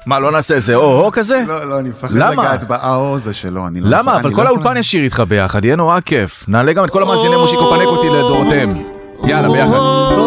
מה, לא נעשה איזה או כזה? לא, אני מפחד לגעת באו זה שלו. למה? אבל כל האולפן יש שיר איתך ביחד, יהיה נורא כיף. נעלה גם את כל המאזיני מושיקו פנק אותי לדורותיהם. יאללה, ביחד.